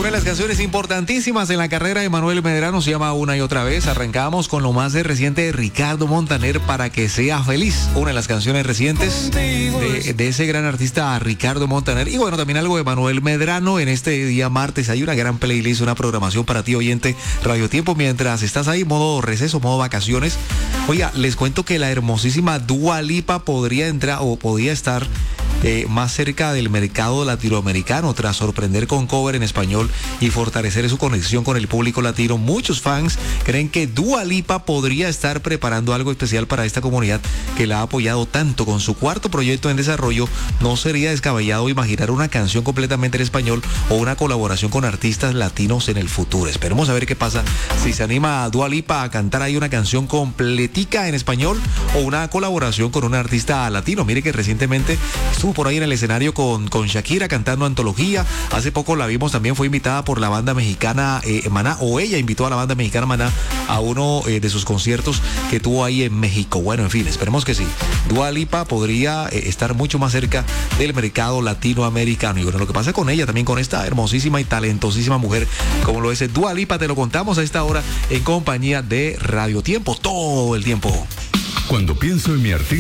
Una de las canciones importantísimas en la carrera de Manuel Medrano se llama Una y Otra Vez. Arrancamos con lo más reciente de Ricardo Montaner, Para que sea feliz. Una de las canciones recientes de ese gran artista Ricardo Montaner. Y bueno, también algo de Manuel Medrano. En este día martes hay una gran playlist, una programación para ti, oyente Radio Tiempo. Mientras estás ahí, modo receso, modo vacaciones. Oiga, les cuento que la hermosísima Dua Lipa podría entrar o podía estar más cerca del mercado latinoamericano tras sorprender con cover en español y fortalecer su conexión con el público latino. Muchos fans creen que Dua Lipa podría estar preparando algo especial para esta comunidad que la ha apoyado tanto. Con su cuarto proyecto en desarrollo, no sería descabellado imaginar una canción completamente en español o una colaboración con artistas latinos en el futuro. Esperemos a ver qué pasa, si se anima a Dua Lipa a cantar ahí una canción completica en español o una colaboración con un artista latino. Mire que recientemente estuvo por ahí en el escenario con Shakira cantando Antología. Hace poco la vimos, también fue invitada por la banda mexicana Maná, o ella invitó a la banda mexicana Maná a uno de sus conciertos que tuvo ahí en México. Bueno, en fin, esperemos que sí. Dua Lipa podría estar mucho más cerca del mercado latinoamericano. Y bueno, lo que pasa con ella, también con esta hermosísima y talentosísima mujer, como lo es Dua Lipa, te lo contamos a esta hora en compañía de Radio Tiempo, todo el tiempo. Cuando pienso en mi artista